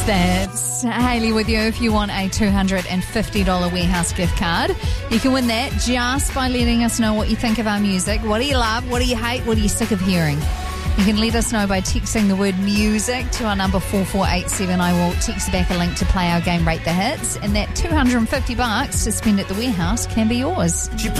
That's Hayley with you. If you want a $250 Warehouse gift card, you can win that just by letting us know what you think of our music. What do you love? What do you hate? What are you sick of hearing? You can let us know by texting the word music to our number 4487. I will text back a link to play our game Rate the Hits, and that $250 to spend at the Warehouse can be yours.